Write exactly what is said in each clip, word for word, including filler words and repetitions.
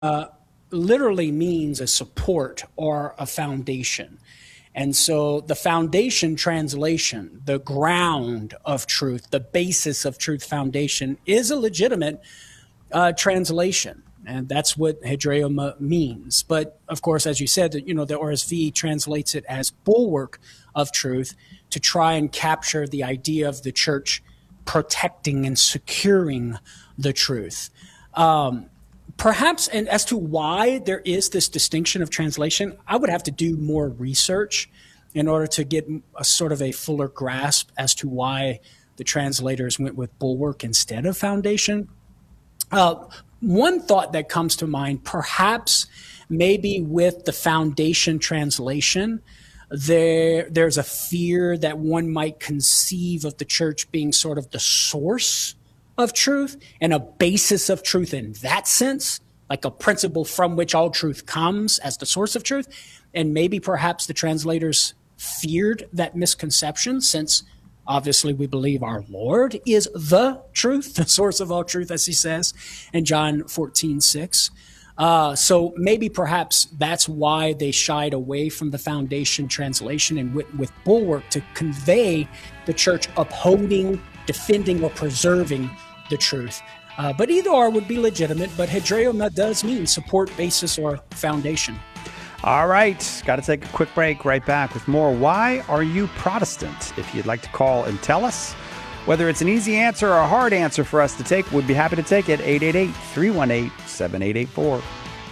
uh, literally means a support or a foundation. And so the foundation translation, the ground of truth, the basis of truth foundation is a legitimate uh, translation. And that's what Hedreoma means. But of course, as you said, you know, the R S V translates it as bulwark of truth to try and capture the idea of the church protecting and securing the truth. Um, perhaps, and as to why there is this distinction of translation, I would have to do more research in order to get a sort of a fuller grasp as to why the translators went with bulwark instead of foundation. Uh, one thought that comes to mind, perhaps maybe with the foundation translation, there there's a fear that one might conceive of the church being sort of the source of truth and a basis of truth in that sense, like a principle from which all truth comes as the source of truth. And maybe perhaps the translators feared that misconception, since obviously we believe our Lord is the truth, the source of all truth, as he says in John fourteen six. Uh, so maybe perhaps that's why they shied away from the foundation translation and went with bulwark to convey the church upholding, defending, or preserving the truth. Uh, but either or would be legitimate, but Hedreoma does mean support, basis, or foundation. All right, got to take a quick break. Right back with more Why Are You Protestant? If you'd like to call and tell us whether it's an easy answer or a hard answer for us to take, we'd be happy to take it. eight eight eight, three one eight, seven eight eight four.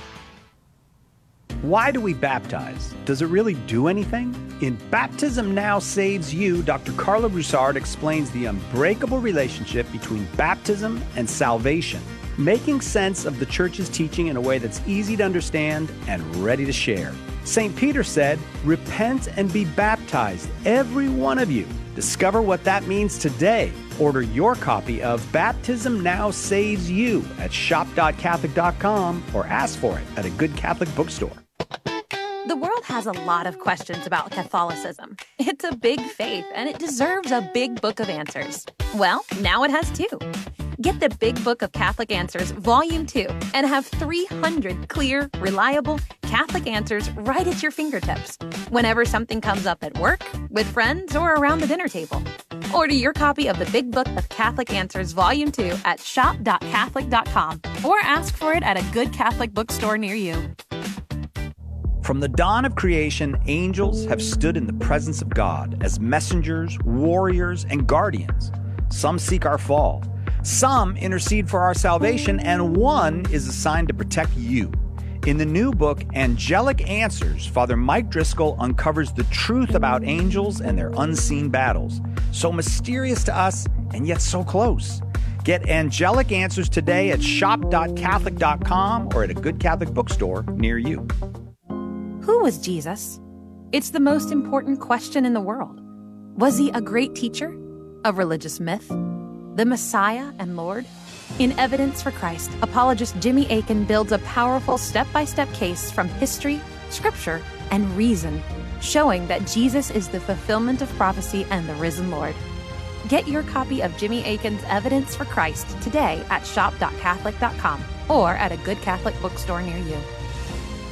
Why do we baptize? Does it really do anything? In Baptism Now Saves You, Doctor Carla Broussard explains the unbreakable relationship between baptism and salvation, making sense of the church's teaching in a way that's easy to understand and ready to share. Saint Peter said, "Repent and be baptized, every one of you." Discover what that means today. Order your copy of Baptism Now Saves You at shop dot catholic dot com or ask for it at a good Catholic bookstore. The world has a lot of questions about Catholicism. It's a big faith, and it deserves a big book of answers. Well, now it has two. Get the Big Book of Catholic Answers, Volume two, and have three hundred clear, reliable Catholic answers right at your fingertips, whenever something comes up at work, with friends, or around the dinner table. Order your copy of the Big Book of Catholic Answers, Volume two at shop dot catholic dot com, or ask for it at a good Catholic bookstore near you. From the dawn of creation, angels have stood in the presence of God as messengers, warriors, and guardians. Some seek our fall. Some intercede for our salvation, and one is assigned to protect you. In the new book, Angelic Answers, Father Mike Driscoll uncovers the truth about angels and their unseen battles. So mysterious to us, and yet so close. Get Angelic Answers today at shop dot catholic dot com or at a good Catholic bookstore near you. Who was Jesus? It's the most important question in the world. Was he a great teacher? A religious myth? The Messiah and Lord? In Evidence for Christ, apologist Jimmy Akin builds a powerful step-by-step case from history, scripture, and reason, showing that Jesus is the fulfillment of prophecy and the risen Lord. Get your copy of Jimmy Akin's Evidence for Christ today at shop dot catholic dot com or at a good Catholic bookstore near you.